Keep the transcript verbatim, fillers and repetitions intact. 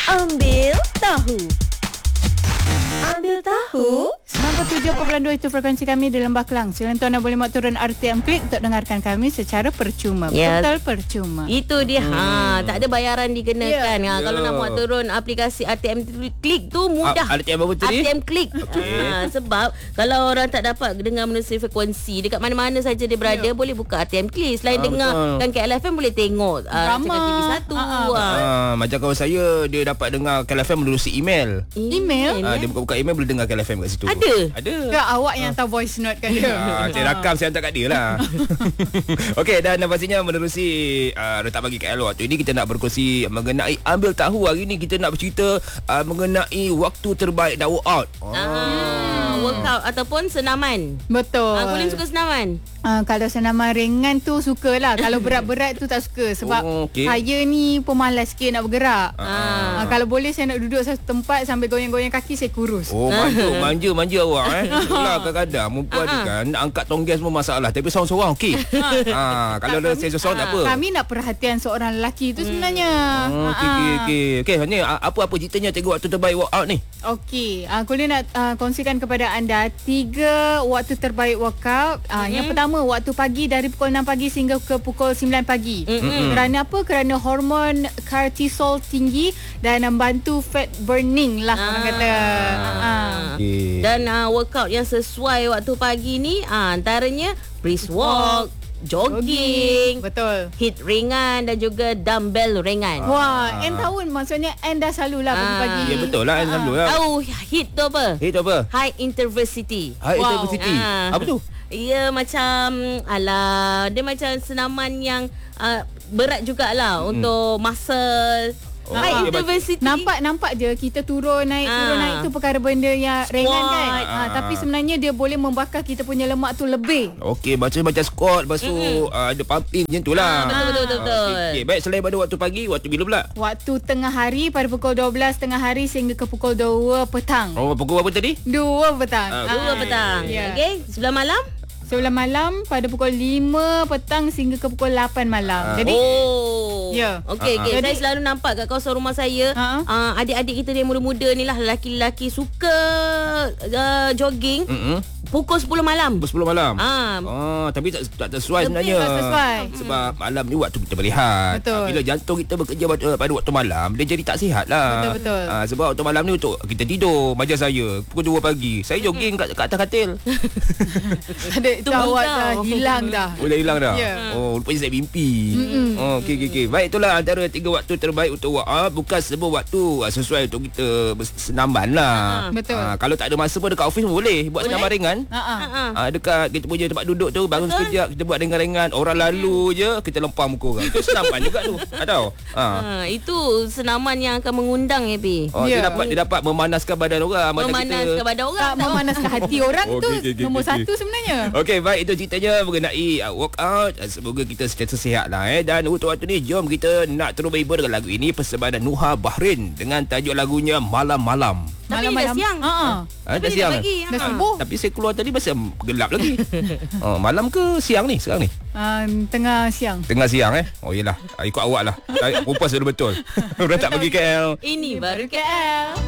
Ambil tahu. Ambil tahu. sembilan puluh tujuh perpuluhan dua itu frekuensi kami di Lembah Kelang. Silakan tuan boleh mau turun R T M Klik untuk dengarkan kami secara percuma. Ya. Betul percuma. Itu dia. Hmm. Ha, tak ada bayaran dikenakan. Yeah. Ha, kalau Yeah. nak muat turun aplikasi R T M Klik tu mudah. R T M apa tu ni? R T M Klik. Okey. Ha, sebab kalau orang tak dapat dengar menerusi frekuensi dekat mana-mana saja dia berada, yeah. boleh buka R T M Klik. Selain Ah, dengar betul. kan K L F M boleh tengok uh, Drama. T V satu. Ah, ah. Ha. Ah, macam kawan saya, dia dapat dengar K L F M menerusi email. Email? Ah, dia buka-buka email boleh dengar K L F M kat situ. Ada? Ada. Ke awak yang hantar voice note kan dia? Ah, saya rakam, saya hantar kat dia lah. Okey, dan pastinya menerusi uh, Retak Pagi K L waktu ini kita nak berkongsi mengenai Ambil Tahu. Hari ni kita nak bercerita uh, mengenai waktu terbaik dah workout. Ah, workout ataupun senaman. Betul. Ah, Colin suka senaman? Uh, kalau senaman ringan tu sukalah. Kalau berat-berat tu tak suka. Sebab Oh, okey. saya ni pemalas sikit nak bergerak. Ah. Uh, kalau boleh saya nak duduk satu tempat sambil goyang-goyang kaki, saya kurus. Oh, manja, manja, manja awak eh. Itulah kadang-kadang perempuan ni kan nak angkat tonggas semua masalah. Tapi seorang-seorang okey. ha, kalau dah saya seorang tak apa. Kami nak perhatian seorang lelaki tu sebenarnya. Oh, okey, okey, okey. Okey, ni apa-apa ceritanya cikgu waktu terbaik workout ni? Okey, uh, Colin nak uh, kongsikan kepada anda tiga waktu terbaik workout. Uh, mm-hmm. Yang pertama, waktu pagi dari pukul enam pagi sehingga ke pukul sembilan pagi. Mm-hmm. Kerana apa? Kerana hormon cortisol tinggi dan membantu fat burning lah ah. orang kata. Uh. Okey. Dan uh, workout yang sesuai waktu pagi ni uh, antaranya brisk walk, jogging, Betul. hit ringan dan juga dumbbell ringan. Wah, N tahun maksudnya N dah selalulah pagi-pagi. Ya betul lah, alhamdulillah. Tahu hit tu apa? Eh, itu apa? High intensity. High Wow. intensity. Ah. Apa tu? Ia macam alah, dia macam senaman yang uh, berat jugalah hmm. untuk muscle. Oh, High dia intensity. Nampak nampak je kita turun naik Ah. turun naik tu perkara benda yang ringan kan. Ah. Ha, tapi sebenarnya dia boleh membakar kita punya lemak tu lebih. Okey, macam macam squat, lepas tu mm-hmm. uh, ada pumping macam tu lah. Ah, betul, betul, betul, betul. Okey, okay. Baik, selain pada waktu pagi, waktu bila pula? Waktu tengah hari pada pukul dua belas tengah hari sehingga ke pukul dua petang. Oh, pukul berapa tadi? dua petang. Ah, Dua Ah, petang. ya. Okey, sebelah malam? Sebelah malam pada pukul lima petang sehingga ke pukul lapan malam. Ah. Jadi Oh. Ya. Okey, Ah, okey. ah. Saya Jadi- selalu nampak kat kawasan rumah saya, Ah. uh, adik-adik kita yang muda-muda ni lah, lelaki-lelaki suka uh, jogging Mm-hmm. pukul sepuluh malam. Pukul sepuluh malam. Ah. Oh, tapi tak, tak sesuai Lebih sebenarnya. tak sesuai. Sebab malam ni waktu kita berehat. Betul. Ah, bila jantung kita bekerja pada, pada waktu malam, dia jadi tak sihat lah. Betul, betul. Ah, sebab waktu malam ni untuk kita tidur. Macam saya, pukul dua pagi. Saya jogging kat, kat atas katil. ada tu Tu awak kau. dah hilang dah. Boleh hilang dah. Ya. Oh, rupanya saya mimpi. Oh, okey okey okey. Baik, itulah antara tiga waktu terbaik untuk workout. Bukan semua waktu ah, sesuai untuk kita bersenaman lah. Betul. Ah, kalau tak ada masa pun dekat office pun boleh buat senaman ringan. Ha ah. Ah. Ah, dekat kita punya tempat duduk tu, bangun sekejap kita buat ringan-ringan. Orang lalu je kita lempar muka orang. Itu senaman juga tu. Ah, tahu? Ah. Ha, itu senaman yang akan mengundang ya, Pi. Oh, Ya. dia dapat dia dapat memanaskan badan orang. Macam Memanaskan kita. badan orang. Tak memanaskan hati orang tu Okey, okey, okey, nombor okey. satu sebenarnya. Okey, baik, itu ceritanya mengenai uh, workout. Uh, semoga kita sentiasa sihat lah eh. Dan untuk waktu ni, jom kita nak terus berhibur dengan lagu ini, persembahan Nuha Bahrain dengan tajuk lagunya Malam-Malam. Tapi dah siang. Ha ah. Ah, dah Tapi siang dah eh? pagi. Dah Ha. subuh. Tapi saya keluar tadi masih gelap lagi. Oh, malam ke siang ni sekarang ni? Uh, tengah siang. Tengah siang eh. Oh yelah, ikut awak lah. Perempuan sudah betul. Orang tak pergi K L. Ini baru K L.